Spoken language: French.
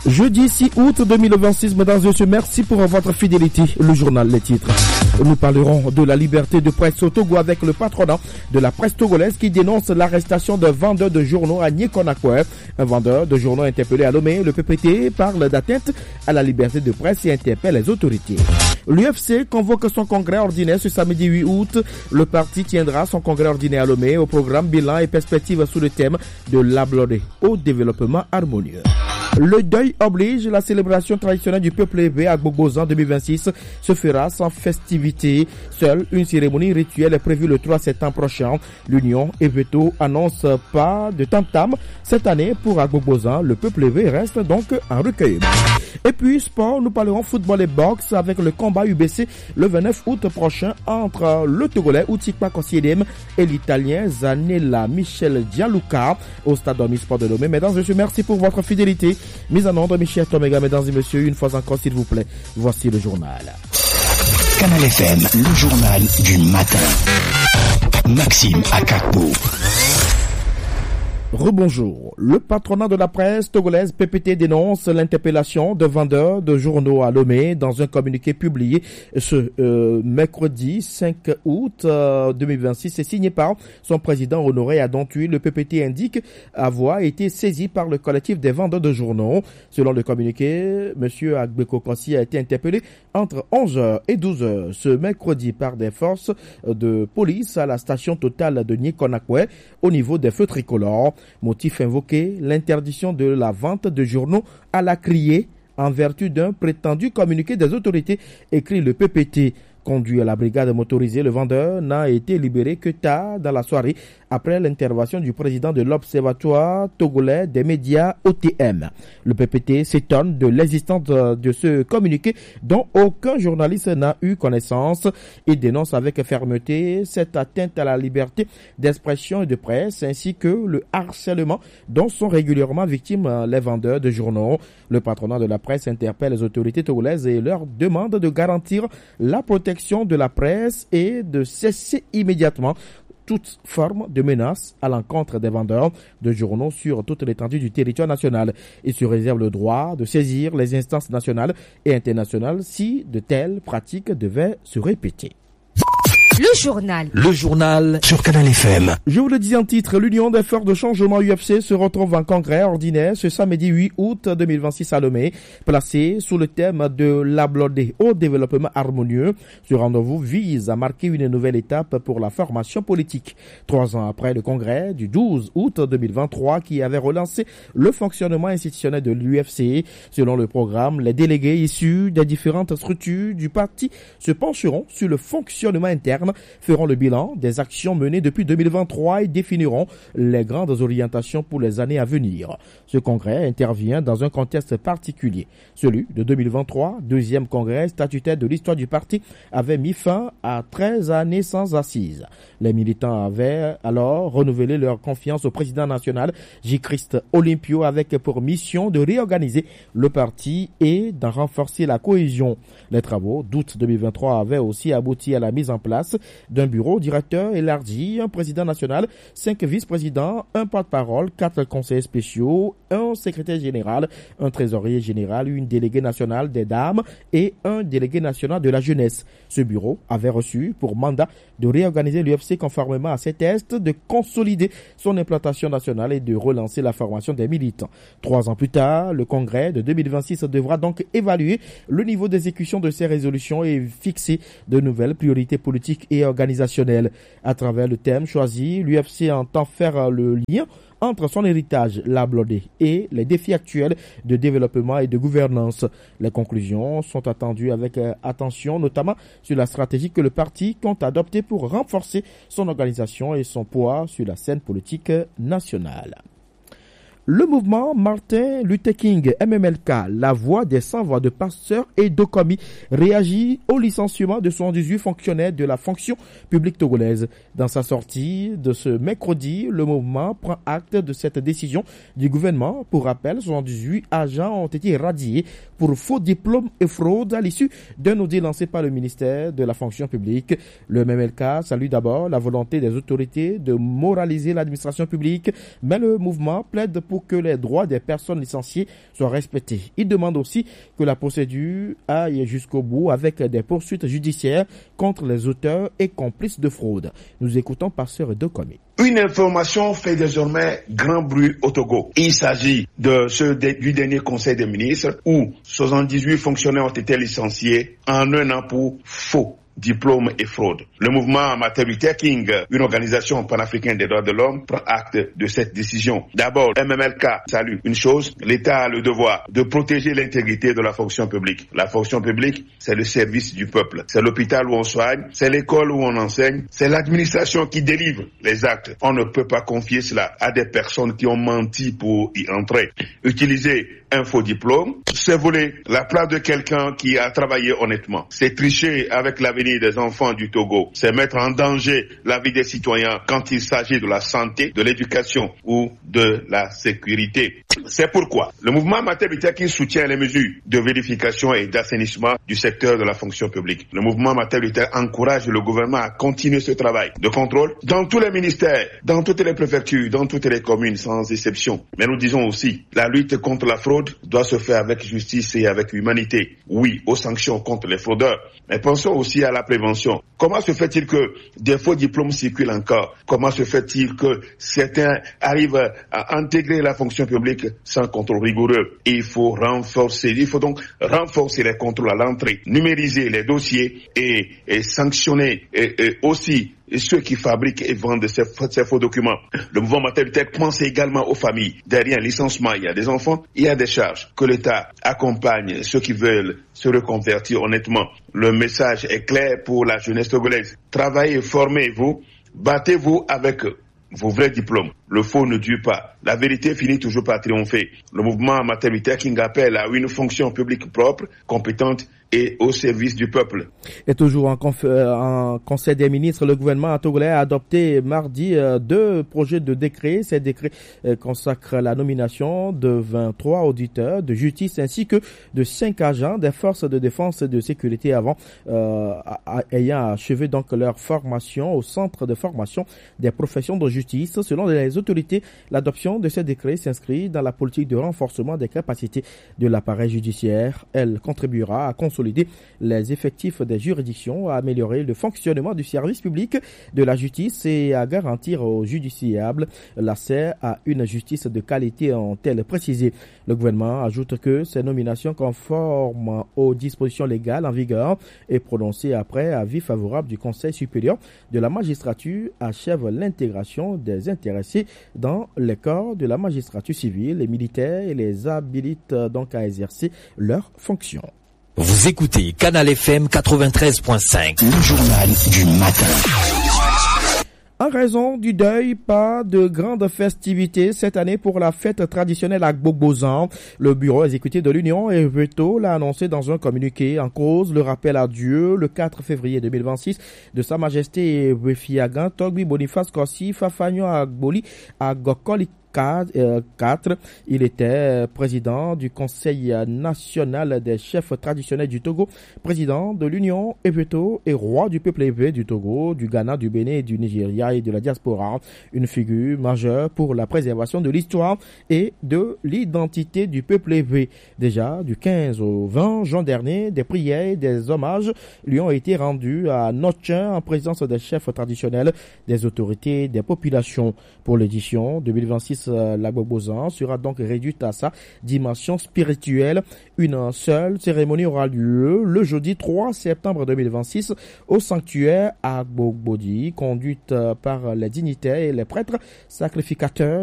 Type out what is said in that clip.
Jeudi 6 août 2026, mesdames et messieurs, merci pour votre fidélité. Le journal, les titres. Nous parlerons de la liberté de presse au Togo avec le patronat de la presse togolaise qui dénonce l'arrestation d'un vendeur de journaux à Niékonakoué. Un vendeur de journaux interpellé à Lomé. Le PPT parle d'atteinte à la liberté de presse et interpelle les autorités. L'UFC convoque son congrès ordinaire ce samedi 8 août. Le parti tiendra son congrès ordinaire à Lomé au programme bilan et perspective sous le thème de l'abordé au développement harmonieux. Le deuil oblige, la célébration traditionnelle du peuple éveillé à Gbogbosan 2026 se fera sans festivité. Seule une cérémonie rituelle est prévue le 3 septembre prochain. L'Union Eveto annonce pas de tam-tam cette année pour Gbogbosan. Le peuple éveillé reste donc en recueil. Et puis sport, nous parlerons football et boxe avec le combat UBC le 29 août prochain entre le Togolais Outikpa Kossidem et l'Italien Zanella Michel Gianluca au stade Omnisport de Lomé. Mesdames et messieurs, merci pour votre fidélité. Mise en ordre, mes chers Toméga, mesdames et messieurs, une fois encore, s'il vous plaît, voici le journal. Canal FM, le journal du matin. Maxime Akakpo. Rebonjour. Le patronat de la presse togolaise PPT dénonce l'interpellation de vendeurs de journaux à Lomé dans un communiqué publié ce mercredi 5 août 2026 et signé par son président Honoré Adontuy. Le PPT indique avoir été saisi par le collectif des vendeurs de journaux. Selon le communiqué, M. Agbeko Kossi a été interpellé entre 11h et 12h ce mercredi par des forces de police à la station totale de Niékonakoué au niveau des feux tricolores. Motif invoqué, l'interdiction de la vente de journaux à la criée en vertu d'un prétendu communiqué des autorités, écrit le PPT. Conduit à la brigade motorisée, le vendeur n'a été libéré que tard dans la soirée après l'intervention du président de l'Observatoire togolais des médias OTM. Le PPT s'étonne de l'existence de ce communiqué dont aucun journaliste n'a eu connaissance et dénonce avec fermeté cette atteinte à la liberté d'expression et de presse ainsi que le harcèlement dont sont régulièrement victimes les vendeurs de journaux. Le patronat de la presse interpelle les autorités togolaises et leur demande de garantir la protection de la presse et de cesser immédiatement toute forme de menace à l'encontre des vendeurs de journaux sur toute l'étendue du territoire national et se réserve le droit de saisir les instances nationales et internationales si de telles pratiques devaient se répéter. Le journal sur Canal FM. Je vous le disais en titre, l'Union des forces de changement UFC se retrouve en congrès ordinaire ce samedi 8 août 2026 à Lomé, placé sous le thème de l'abordé au développement harmonieux. Ce rendez-vous vise à marquer une nouvelle étape pour la formation politique. 3 ans après le congrès du 12 août 2023 qui avait relancé le fonctionnement institutionnel de l'UFC, selon le programme, les délégués issus des différentes structures du parti se pencheront sur le fonctionnement interne, feront le bilan des actions menées depuis 2023 et définiront les grandes orientations pour les années à venir. Ce congrès intervient dans un contexte particulier. Celui de 2023, deuxième congrès statutaire de l'histoire du parti, avait mis fin à 13 années sans assises. Les militants avaient alors renouvelé leur confiance au président national, J-Christ Olympio, avec pour mission de réorganiser le parti et d'en renforcer la cohésion. Les travaux d'août 2023 avaient aussi abouti à la mise en place d'un bureau directeur élargi, un président national, 5 vice-présidents, un porte-parole, 4 conseillers spéciaux, un secrétaire général, un trésorier général, une déléguée nationale des dames et un délégué national de la jeunesse. Ce bureau avait reçu pour mandat de réorganiser l'UFC conformément à ses tests, de consolider son implantation nationale et de relancer la formation des militants. 3 ans plus tard, le congrès de 2026 devra donc évaluer le niveau d'exécution de ces résolutions et fixer de nouvelles priorités politiques et organisationnelles. À travers le thème choisi, l'UFC entend faire le lien entre son héritage, l'abordé, et les défis actuels de développement et de gouvernance. Les conclusions sont attendues avec attention, notamment sur la stratégie que le parti compte adopter pour renforcer son organisation et son poids sur la scène politique nationale. Le mouvement Martin Luther King MMLK, la voix des sans-voix de Pasteur et d'Okomi, réagit au licenciement de 78 fonctionnaires de la fonction publique togolaise. Dans sa sortie de ce mercredi, le mouvement prend acte de cette décision du gouvernement. Pour rappel, 78 agents ont été radiés pour faux diplômes et fraude à l'issue d'un audit lancé par le ministère de la fonction publique. Le MMLK salue d'abord la volonté des autorités de moraliser l'administration publique, mais le mouvement plaide pour pour que les droits des personnes licenciées soient respectés. Il demande aussi que la procédure aille jusqu'au bout avec des poursuites judiciaires contre les auteurs et complices de fraude. Nous écoutons Pasteur Dokomi. Une information fait désormais grand bruit au Togo. Il s'agit du dernier Conseil des ministres où 78 fonctionnaires ont été licenciés en un an pour faux diplôme et fraude. Le mouvement Martin Luther King, une organisation panafricaine des droits de l'homme, prend acte de cette décision. D'abord, MMLK salue une chose, l'État a le devoir de protéger l'intégrité de la fonction publique. La fonction publique, c'est le service du peuple. C'est l'hôpital où on soigne, c'est l'école où on enseigne, c'est l'administration qui délivre les actes. On ne peut pas confier cela à des personnes qui ont menti pour y entrer. Utiliser un faux diplôme, c'est voler la place de quelqu'un qui a travaillé honnêtement. C'est tricher avec l'avenir des enfants du Togo. C'est mettre en danger la vie des citoyens quand il s'agit de la santé, de l'éducation ou de la sécurité. C'est pourquoi le mouvement Martin Luther King soutient les mesures de vérification et d'assainissement du secteur de la fonction publique. Le mouvement Martin Luther encourage le gouvernement à continuer ce travail de contrôle dans tous les ministères, dans toutes les préfectures, dans toutes les communes sans exception. Mais nous disons aussi, la lutte contre la fraude doit se faire avec justice et avec humanité. Oui, aux sanctions contre les fraudeurs, mais pensons aussi à la prévention. Comment se fait-il que des faux diplômes circulent encore? Comment se fait-il que certains arrivent à intégrer la fonction publique sans contrôle rigoureux? Il faut donc renforcer les contrôles à l'entrée, numériser les dossiers et sanctionner et aussi ceux qui fabriquent et vendent ces faux documents. Le mouvement Martin Luther pense également aux familles. Derrière un licenciement, il y a des enfants, il y a des charges. Que l'État accompagne ceux qui veulent se reconvertir honnêtement. Le message est clair pour la jeunesse togolaise. Travaillez, formez-vous, battez-vous avec vos vrais diplômes. Le faux ne dure pas. La vérité finit toujours par triompher. Le mouvement Martin Luther King appelle à une fonction publique propre, compétente et au service du peuple. Et toujours en Conseil des ministres, le gouvernement togolais a adopté mardi 2 projets de décrets. Ces décrets consacrent la nomination de 23 auditeurs de justice ainsi que de 5 agents des forces de défense et de sécurité ayant achevé donc leur formation au centre de formation des professions de justice. Selon les autorités, l'adoption de ces décrets s'inscrit dans la politique de renforcement des capacités de l'appareil judiciaire. Elle contribuera à consolider les effectifs des juridictions, à améliorer le fonctionnement du service public de la justice et à garantir aux justiciables l'accès à une justice de qualité, ont-elles précisé. Le gouvernement ajoute que ces nominations conformes aux dispositions légales en vigueur et prononcées après avis favorable du Conseil supérieur de la magistrature achèvent l'intégration des intéressés dans les corps de la magistrature civile et militaire et les habilitent donc à exercer leurs fonctions. Vous écoutez Canal FM 93.5, le journal du matin. En raison du deuil, pas de grandes festivités cette année pour la fête traditionnelle à Gbogbosan. Le bureau exécutif de l'Union et Veto l'a annoncé dans un communiqué. En cause, le rappel à Dieu le 4 février 2026 de Sa Majesté Wefiagan Togbi Boniface Kossi Fafagno Agboli à Gokoli 4. Il était président du Conseil national des chefs traditionnels du Togo, président de l'Union Eveto et roi du peuple éveillé du Togo, du Ghana, du Bénin, du Nigeria et de la diaspora. Une figure majeure pour la préservation de l'histoire et de l'identité du peuple éveillé. Déjà, du 15 au 20 juin dernier, des prières et des hommages lui ont été rendus à Notchin en présence des chefs traditionnels, des autorités, des populations. Pour l'édition 2026, la Gbogbosan sera donc réduite à sa dimension spirituelle. Une seule cérémonie aura lieu le jeudi 3 septembre 2026 au sanctuaire à Gbogbodi, conduite par les dignitaires et les prêtres sacrificateurs